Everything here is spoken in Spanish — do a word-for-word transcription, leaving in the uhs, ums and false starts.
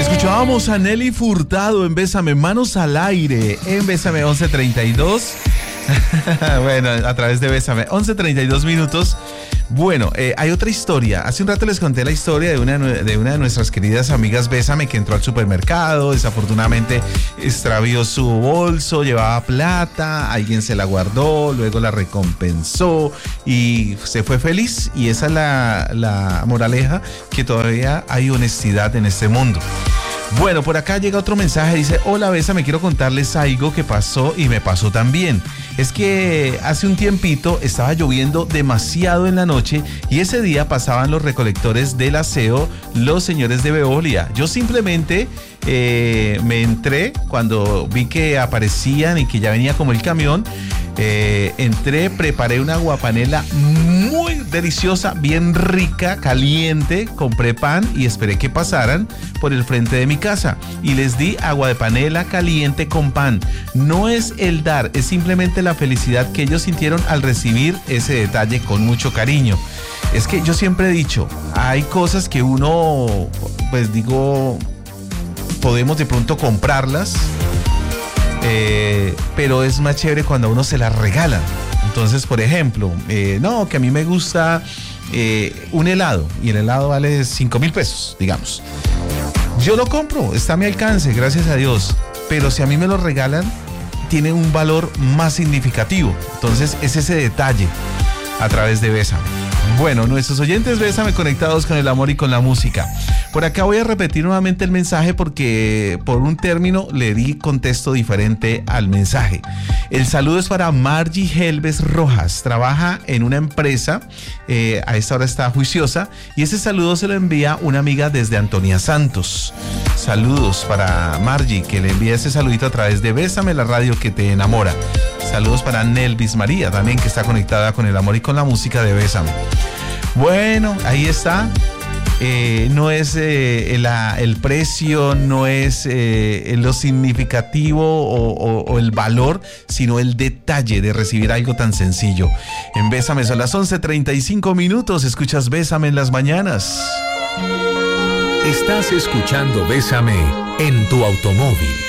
Escuchábamos a Nelly Furtado en Bésame, manos al aire, en Bésame once treinta y dos. Bueno, a través de Bésame, once treinta y dos minutos. Bueno, eh, hay otra historia. Hace un rato les conté la historia de una, de una de nuestras queridas amigas Bésame, que entró al supermercado, desafortunadamente extravió su bolso, llevaba plata, alguien se la guardó, luego la recompensó y se fue feliz. Y esa es la, la moraleja, que todavía hay honestidad en este mundo. Bueno, por acá llega otro mensaje, dice: hola Bésame, quiero contarles algo que pasó y me pasó también. Es que hace un tiempito estaba lloviendo demasiado en la noche y ese día pasaban los recolectores del aseo, los señores de Veolia. Yo simplemente eh, me entré cuando vi que aparecían y que ya venía como el camión. Eh, entré, preparé una aguapanela muy deliciosa, bien rica, caliente, compré pan y esperé que pasaran por el frente de mi casa y les di agua de panela caliente con pan. No es el dar, es simplemente la felicidad que ellos sintieron al recibir ese detalle con mucho cariño. Es que yo siempre he dicho, hay cosas que uno, pues digo, podemos de pronto comprarlas, Eh, pero es más chévere cuando a uno se la regalan. Entonces, por ejemplo, eh, no, que a mí me gusta eh, un helado y el helado vale cinco mil pesos, digamos. Yo lo compro, está a mi alcance, gracias a Dios. Pero si a mí me lo regalan, tiene un valor más significativo. Entonces, es ese detalle a través de Bésame. Bueno, nuestros oyentes Bésame conectados con el amor y con la música. Por acá voy a repetir nuevamente el mensaje porque por un término le di contexto diferente al mensaje. El saludo es para Margie Helves Rojas. Trabaja en una empresa, eh, a esta hora está juiciosa, y ese saludo se lo envía una amiga desde Antonia Santos. Saludos para Margie, que le envía ese saludito a través de Bésame, la radio que te enamora. Saludos para Nelvis María, también, que está conectada con el amor y con la música de Bésame. Bueno, ahí está. Eh, no es eh, el, el precio, no es eh, lo significativo o, o, o el valor, sino el detalle de recibir algo tan sencillo. En Bésame son las once treinta y cinco minutos. Escuchas Bésame en las mañanas. Estás escuchando Bésame en tu automóvil,